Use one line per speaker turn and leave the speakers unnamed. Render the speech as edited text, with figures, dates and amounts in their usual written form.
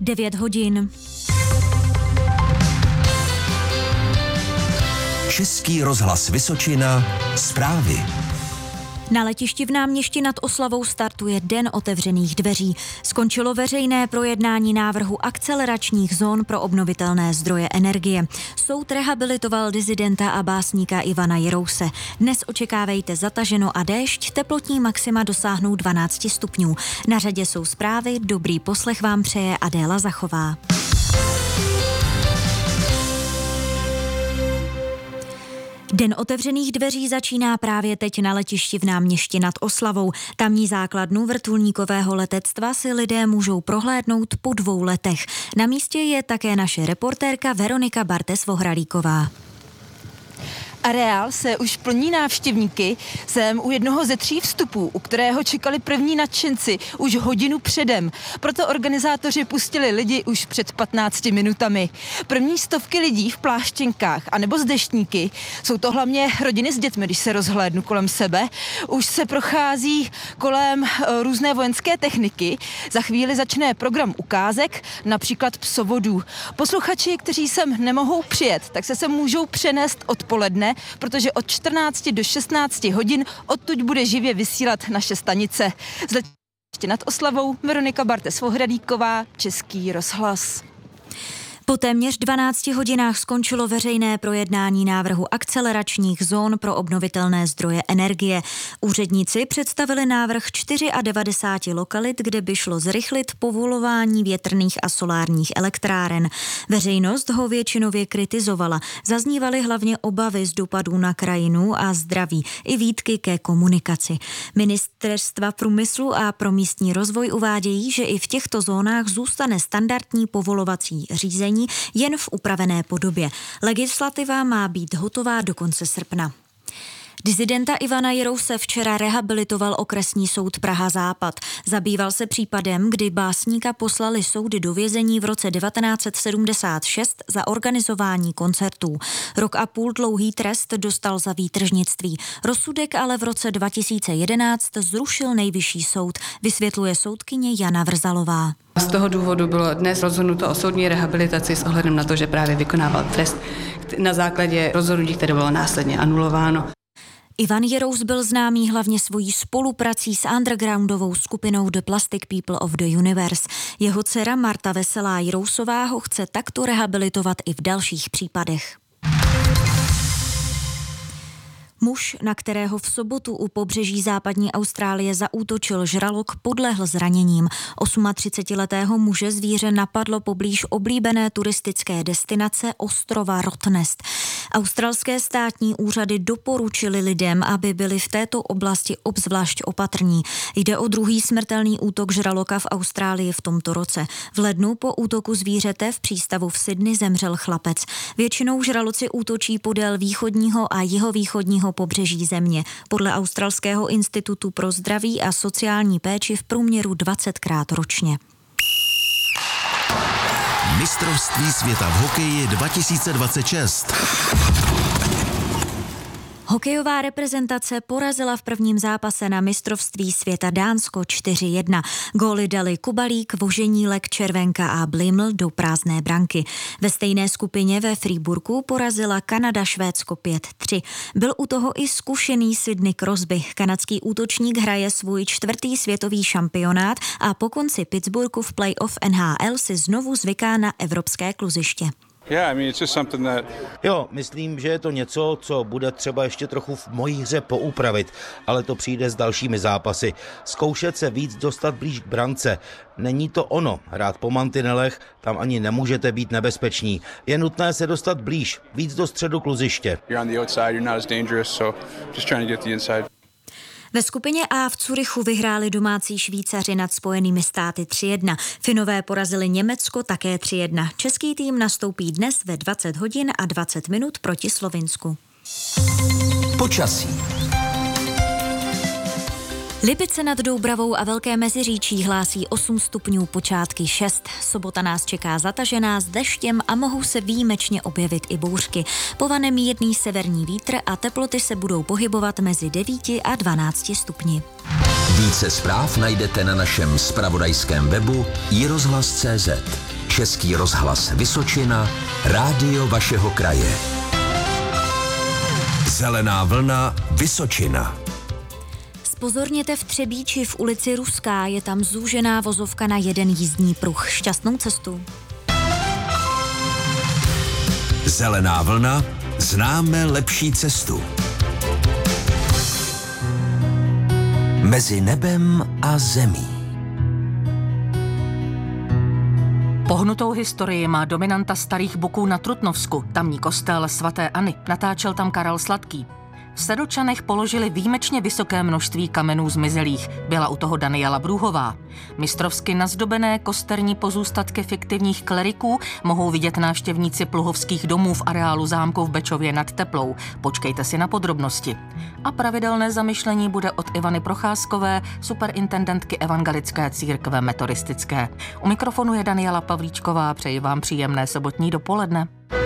9 hodin.
Český rozhlas Vysočina, zprávy.
Na letišti v Náměšti nad Oslavou startuje Den otevřených dveří. Skončilo veřejné projednání návrhu akceleračních zón pro obnovitelné zdroje energie. Soud rehabilitoval disidenta a básníka Ivana Jirouse. Dnes očekávejte zataženo a déšť, teplotní maxima dosáhnou 12 stupňů. Na řadě jsou zprávy, dobrý poslech vám přeje Adéla Zachová. Den otevřených dveří začíná právě teď na letišti v Náměšti nad Oslavou. Tamní základnu vrtulníkového letectva si lidé můžou prohlédnout po 2 letech. Na místě je také naše reportérka Veronika Bartes-Vohralíková.
Areál se už plní návštěvníky. Jsem u jednoho ze 3 vstupů, u kterého čekali první nadšenci už hodinu předem. Proto organizátoři pustili lidi už před 15 minutami. První stovky lidí v pláštěnkách anebo s deštníky, jsou to hlavně rodiny s dětmi, když se rozhlédnu kolem sebe, už se prochází kolem různé vojenské techniky. Za chvíli začne program ukázek, například psovodů. Posluchači, kteří sem nemohou přijet, tak se můžou přenést odpoledne, protože od 14 do 16 hodin odtud bude živě vysílat naše stanice. Z letiště nad Oslavou Veronika Bartes-Vohralíková, Český rozhlas.
Po téměř 12 hodinách skončilo veřejné projednání návrhu akceleračních zón pro obnovitelné zdroje energie. Úředníci představili návrh 94 lokalit, kde by šlo zrychlit povolování větrných a solárních elektráren. Veřejnost ho většinově kritizovala. Zaznívaly hlavně obavy z dopadů na krajinu a zdraví i výtky ke komunikaci. Ministerstva průmyslu a pro místní rozvoj uvádějí, že i v těchto zónách zůstane standardní povolovací řízení jen v upravené podobě. Legislativa má být hotová do konce srpna. Disidenta Ivana Jirouse včera rehabilitoval okresní soud Praha Západ. Zabýval se případem, kdy básníka poslali soudy do vězení v roce 1976 za organizování koncertů. 1,5 roku dlouhý trest dostal za výtržnictví. Rozsudek ale v roce 2011 zrušil Nejvyšší soud, vysvětluje soudkyně Jana Vrzalová.
Z toho důvodu bylo dnes rozhodnuto o soudní rehabilitaci s ohledem na to, že právě vykonával trest na základě rozhodnutí, které bylo následně anulováno.
Ivan Jirous byl známý hlavně svojí spoluprací s undergroundovou skupinou The Plastic People of the Universe. Jeho dcera Marta Veselá Jirousová ho chce takto rehabilitovat i v dalších případech. Muž, na kterého v sobotu u pobřeží západní Austrálie zaútočil žralok, podlehl zraněním. 38letého muže zvíře napadlo poblíž oblíbené turistické destinace ostrova Rottnest. Australské státní úřady doporučily lidem, aby byli v této oblasti obzvlášť opatrní. Jde o druhý smrtelný útok žraloka v Austrálii v tomto roce. V lednu po útoku zvířete v přístavu v Sydney zemřel chlapec. Většinou žraloci útočí podél východního a jihovýchodního pobřeží země. Podle Australského institutu pro zdraví a sociální péči v průměru 20krát ročně.
Mistrovství světa v hokeji 2026.
Hokejová reprezentace porazila v prvním zápase na mistrovství světa Dánsko 4-1. Góly dali Kubalík, Voženílek, Červenka a Bliml do prázdné branky. Ve stejné skupině ve Freiburgu porazila Kanada Švédsko 5-3. Byl u toho i zkušený Sidney Crosby. Kanadský útočník hraje svůj 4. světový šampionát a po konci Pittsburghu v playoff NHL si znovu zvyká na evropské kluziště.
Jo, myslím, že je to něco, co bude třeba ještě trochu v mojí hře poupravit, ale to přijde s dalšími zápasy. Zkoušet se víc dostat blíž k brance. Není to ono, hrát po mantinelech, tam ani nemůžete být nebezpeční. Je nutné se dostat blíž, víc do středu kluziště.
Ve skupině A v Curychu vyhráli domácí Švýcaři nad Spojenými státy 3-1. Finové porazili Německo také 3-1. Český tým nastoupí dnes ve 20 hodin a 20 minut proti Slovinsku.
Počasí.
Lipice nad Doubravou a Velké Meziříčí hlásí 8 stupňů, počátky 6. Sobota nás čeká zatažená s deštěm a mohou se výjimečně objevit i bouřky. Povane mírný severní vítr a teploty se budou pohybovat mezi 9 a 12 stupni.
Více zpráv najdete na našem zpravodajském webu iRozhlas.cz. Český rozhlas Vysočina, rádio vašeho kraje. Zelená vlna Vysočina.
Pozorněte v Třebíči v ulici Ruská, je tam zúžená vozovka na jeden jízdní pruh. Šťastnou cestu.
Zelená vlna, známe lepší cestu. Mezi nebem a zemí.
Pohnutou historii má dominanta Starých Buků na Trutnovsku, tamní kostel svaté Anny. Natáčel tam Karel Sladký. V Sedlčanech položili výjimečně vysoké množství kamenů zmizelých. Byla u toho Daniela Brůhová. Mistrovsky nazdobené kosterní pozůstatky fiktivních kleriků mohou vidět návštěvníci pluhovských domů v areálu zámku v Bečově nad Teplou. Počkejte si na podrobnosti. A pravidelné zamyšlení bude od Ivany Procházkové, superintendentky Evangelické církve metodistické. U mikrofonu je Daniela Pavlíčková, přeji vám příjemné sobotní dopoledne.